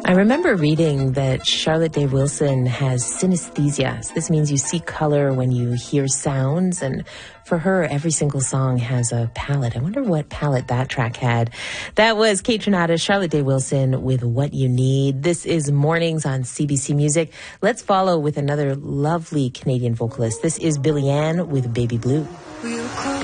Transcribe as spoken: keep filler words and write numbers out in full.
I remember reading that Charlotte Day Wilson has synesthesia. So this means you see color when you hear sounds, and for her, every single song has a palette. I wonder what palette that track had. That was Kaytranada, Charlotte Day Wilson with What You Need. This is Mornings on C B C Music. Let's follow with another lovely Canadian vocalist. This is Billy Ann with Baby Blue.